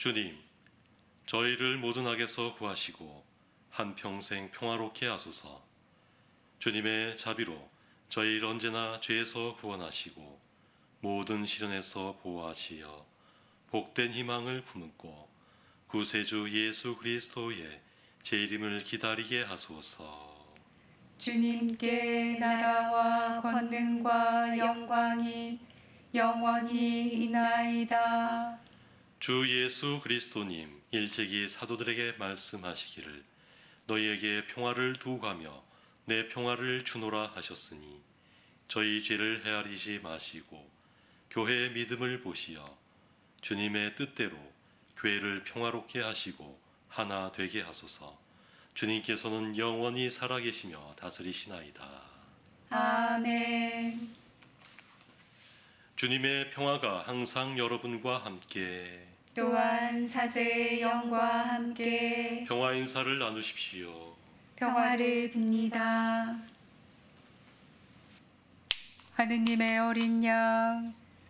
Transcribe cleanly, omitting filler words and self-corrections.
주님, 저희를 모든 악에서 구하시고 한평생 평화롭게 하소서. 주님의 자비로 저희를 언제나 죄에서 구원하시고 모든 시련에서 보호하시어 복된 희망을 품고 구세주 예수 그리스도의 재림을 기다리게 하소서. 주님께 나라와 권능과 영광이 영원히 있나이다. 주 예수 그리스도님 일제기 사도들에게 말씀하시기를 너희에게 평화를 두고 가며 내 평화를 주노라 하셨으니 저희 죄를 헤아리지 마시고 교회의 믿음을 보시어 주님의 뜻대로 교회를 평화롭게 하시고 하나 되게 하소서. 주님께서는 영원히 살아계시며 다스리시나이다. 아멘. 주님의 평화가 항상 여러분과 함께 또한 사제의 영과 함께 평화 인사를 나누십시오. 평화를 빕니다. 하느님의 어린 양